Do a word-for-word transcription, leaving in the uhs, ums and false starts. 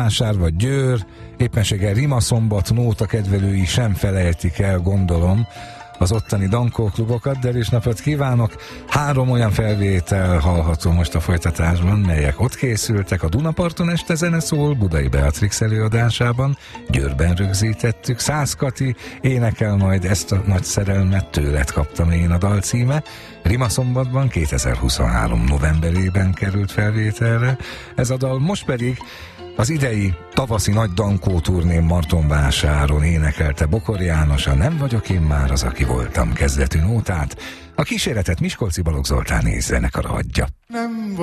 Martonvásár vagy Győr, éppenséggel Rimaszombat nóta kedvelői sem felejtik el, gondolom, az ottani dankóklubokat, de is napot kívánok! Három olyan felvétel hallható most a folytatásban, melyek ott készültek. A Dunaparton este zene szól, Budai Beatrix előadásában, Győrben rögzítettük, Szász Kati énekel majd Ezt a nagy szerelmet tőled kaptam én a dal címe. Rimaszombatban kétezer-huszonhárom novemberében került felvételre ez a dal, most pedig az idei tavaszi nagy dankó turnén Martonvásáron énekelte Bokor János a Nem vagyok én már az, aki voltam kezdetű nótát. A kíséretet Miskolci Balogh Zoltán és zenekara adja. Nem